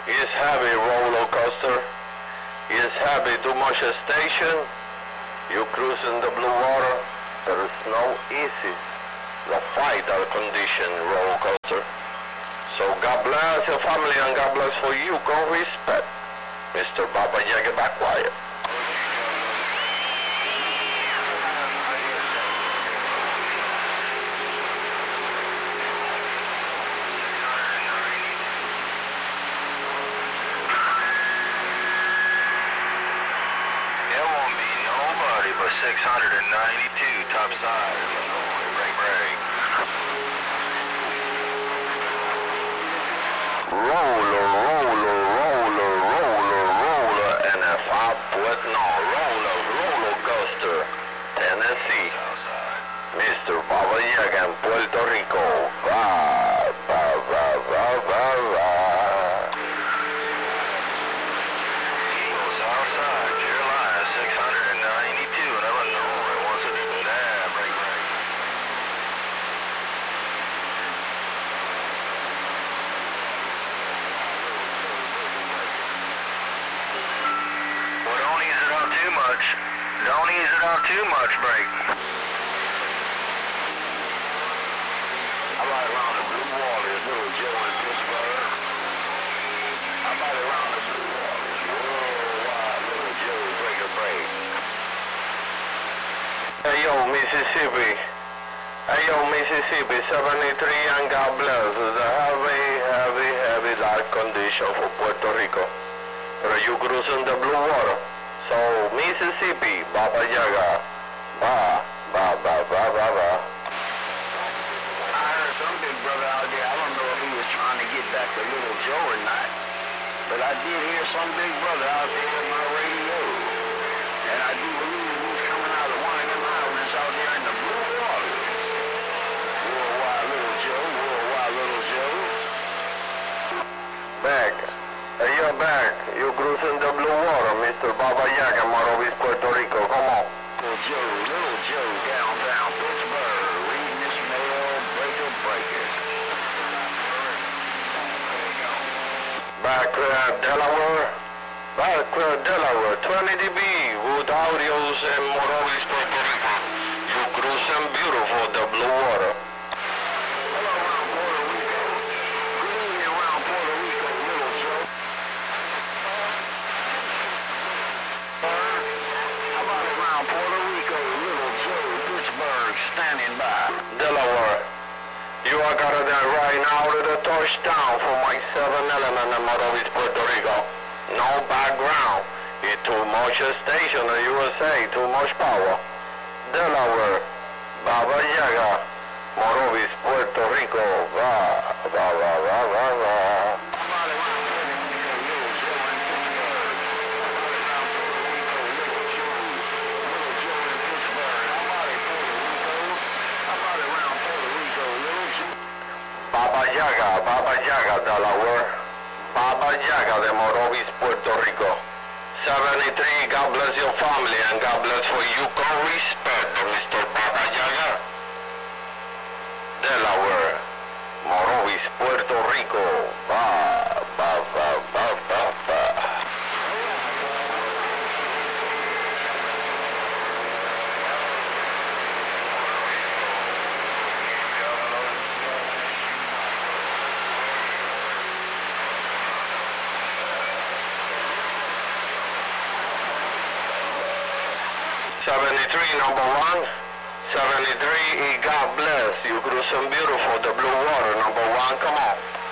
Is heavy roller coaster. Is heavy too much station. You cruising the blue water. There is no easy. The vital condition roller coaster. So God bless your family and God bless for you. Con respect. Mr. Baba Yaga back quiet. There won't be nobody but 692 top side. Break, break. Roller, roller, roller, roller, roller, and a 5 foot no roller coaster, Tennessee. Mr. Baba Yaga in Puerto Rico. Va, va, va, va, va, va. Southside, Carolina, 692 in Illinois. Wants it even there. Break, break. Well, don't ease it out too much. Don't ease it out too much, break. I ride around the blue waters, little Joe in Pittsburgh. I ride around the blue waters, worldwide, little Joe, break a break. Hey yo, Mississippi. Hey yo, Mississippi, 73 and God bless. It's a heavy, heavy, heavy life condition for Puerto Rico. Pero you cruising the blue water. So, Mississippi, Baba Yaga. Ba, ba, ba, ba, ba, ba. I heard some big brother out there, I don't know if he was trying to get back to little Joe or not, but I did hear some big brother out there on my radio. And I do believe he was coming out of one of them islands out there in the blue waters. Worldwide little Joe, worldwide little Joe. Back. Hey yo, back. You cruising the blue water, Mr. Baba Yaga, Morovis, Puerto Rico. Come on. Little Joe, downtown Pittsburgh, reading this mail, breaker. Back Delaware. Back Delaware, 20 dB with audios and Morovis, Puerto Rico. You cruising beautiful the blue water. Hello around Puerto Rico. Good evening around Puerto Rico, little Joe. How about around Puerto Rico, little Joe, Pittsburgh, standing by. Delaware. You are got it right now to the touchdown for my 7-element in Morovis, Puerto Rico. No background. It's too much station in USA, too much power. Delaware, Baba Yaga, Morovis, Puerto Rico. Va, va, va, va, va, va. How about around Puerto Rico, little Joe in Pittsburgh? How about around Puerto Rico, little Joe in Pittsburgh? How about it, Puerto Rico? How about around Puerto Rico, little Joe? Baba Yaga, Delaware. Baba Yaga de Morovis, Puerto Rico. 73, God bless your family and God bless for you. Con respect, Mr. Baba Yaga. Delaware, Morovis, Puerto Rico. Ba, ba, ba, ba, ba, ba. Number 1, 73, God bless. You cruising beautiful, the blue water, number 1, come on.